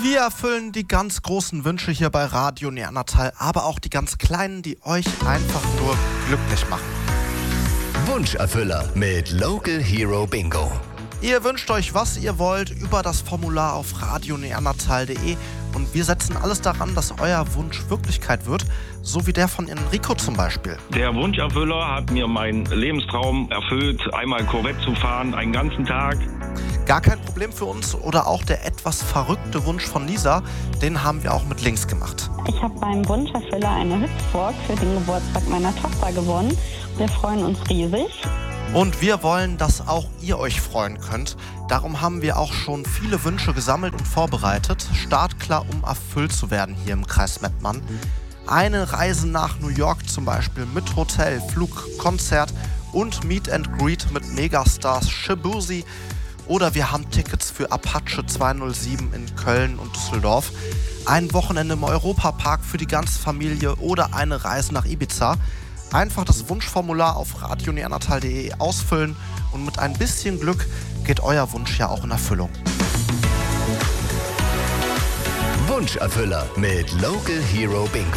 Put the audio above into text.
Wir erfüllen die ganz großen Wünsche hier bei Radio Neandertal, aber auch die ganz kleinen, die euch einfach nur glücklich machen. Wunscherfüller mit Local Hero Bingo. Ihr wünscht euch, was ihr wollt, über das Formular auf radioneandertal.de und wir setzen alles daran, dass euer Wunsch Wirklichkeit wird, so wie der von Enrico zum Beispiel. Der Wunscherfüller hat mir meinen Lebenstraum erfüllt, einmal Corvette zu fahren, einen ganzen Tag. Gar kein Problem für uns. Oder auch der etwas verrückte Wunsch von Lisa, den haben wir auch mit Links gemacht. Ich habe beim Wunscherfüller eine Hüpfburg für den Geburtstag meiner Tochter gewonnen. Wir freuen uns riesig. Und wir wollen, dass auch ihr euch freuen könnt. Darum haben wir auch schon viele Wünsche gesammelt und vorbereitet. Startklar, um erfüllt zu werden hier im Kreis Mettmann. Eine Reise nach New York zum Beispiel mit Hotel, Flug, Konzert und Meet and Greet mit Megastars Shabuzi. Oder wir haben Tickets für Apache 207 in Köln und Düsseldorf. Ein Wochenende im Europapark für die ganze Familie oder eine Reise nach Ibiza. Einfach das Wunschformular auf radioneandertal.de ausfüllen und mit ein bisschen Glück geht euer Wunsch ja auch in Erfüllung. Wunscherfüller mit Local Hero Bingo.